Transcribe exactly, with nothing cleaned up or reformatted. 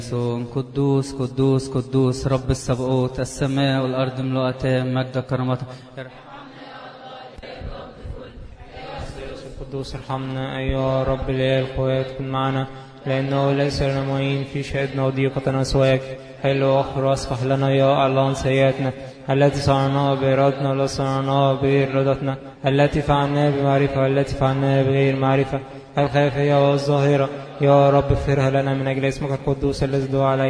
قدوس قدوس قدوس رب السبقوت، السماء والأرض ملؤتان مجد كرامته. القدوس ارحمنا أيها رب الإله القوات، كن معنا لأنه ليس لنا معين في شهدنا وضيقتنا سواك. حل واغفر واصفح لنا يا الله عن سيئاتنا التي صنعناها بإرادتنا ولا صنعناها بغير إرادتنا، التي فعلناها بمعرفة والتي فعلناها بغير معرفة، الخافية والظاهرة. يا رب اغفرها لنا من أجل اسمك القدوس الذي دعا عليه